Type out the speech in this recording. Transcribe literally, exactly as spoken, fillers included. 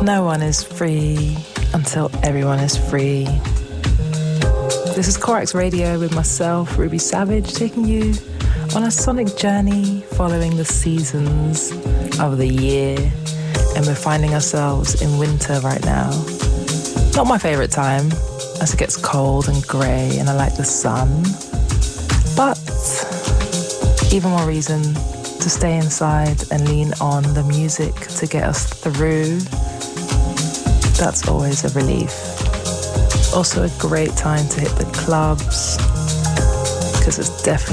No one is free until everyone is free. This is Corax Radio with myself, Ruby Savage, taking you on a sonic journey following the seasons of the year. And we're finding ourselves in winter right now. Not my favourite time, as it gets cold and grey and I like the sun. But even more reason to stay inside and lean on the music to get us through. That's always a relief. Also a great time to hit the clubs, because it's definitely